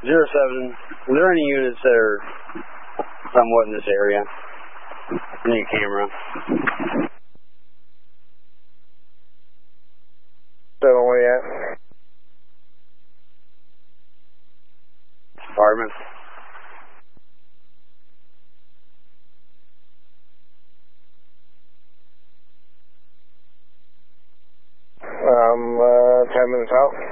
07, are there any units that are somewhat in this area? Any camera? 7, where you at? Apartment. I'm 10 minutes out.